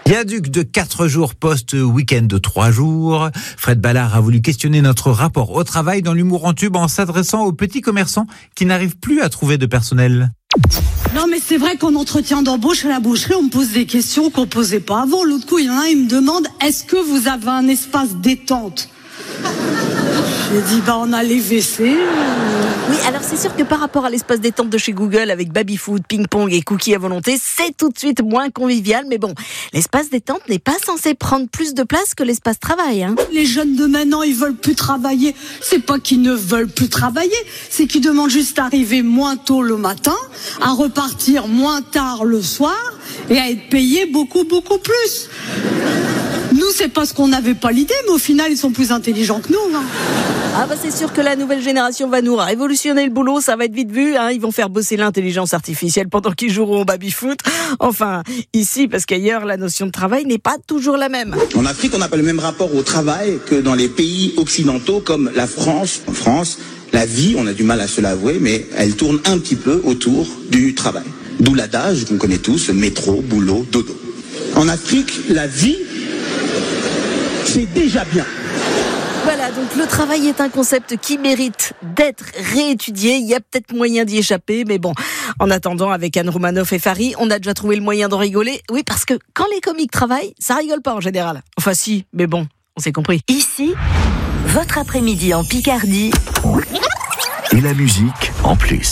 Viaduc de 4 jours post-week-end de 3 jours. Fred Ballard a voulu questionner notre rapport au travail dans l'humour en tube en s'adressant aux petits commerçants qui n'arrivent plus à trouver de personnel. Non mais c'est vrai qu'en entretien d'embauche à la boucherie, on me pose des questions qu'on posait pas avant. L'autre coup, il y en a un, il me demande « Est-ce que vous avez un espace détente ?» J'ai dit « on a les WC. » Oui, alors c'est sûr que par rapport à l'espace détente de chez Google avec baby-food, ping-pong et cookies à volonté, c'est tout de suite moins convivial. Mais bon, l'espace détente n'est pas censé prendre plus de place que l'espace travail. Les jeunes de maintenant, ils veulent plus travailler. C'est pas qu'ils ne veulent plus travailler, c'est qu'ils demandent juste à arriver moins tôt le matin, à repartir moins tard le soir et à être payés beaucoup, beaucoup plus. Nous, c'est parce qu'on n'avait pas l'idée, mais au final, ils sont plus intelligents que nous. Ah bah c'est sûr que la nouvelle génération va nous révolutionner le boulot, ça va être vite vu. Ils vont faire bosser l'intelligence artificielle pendant qu'ils joueront au baby-foot. Enfin, ici, parce qu'ailleurs, la notion de travail n'est pas toujours la même. En Afrique, on n'a pas le même rapport au travail que dans les pays occidentaux comme la France. En France, la vie, on a du mal à se l'avouer, mais elle tourne un petit peu autour du travail. D'où l'adage qu'on connaît tous, métro, boulot, dodo. En Afrique, la vie, c'est déjà bien. Voilà, donc le travail est un concept qui mérite d'être réétudié. Il y a peut-être moyen d'y échapper, mais bon, en attendant, avec Anne Romanoff et Fari, on a déjà trouvé le moyen d'en rigoler. Oui, parce que quand les comiques travaillent, ça rigole pas en général. Enfin si, mais bon, on s'est compris. Ici, votre après-midi en Picardie. Et la musique en plus.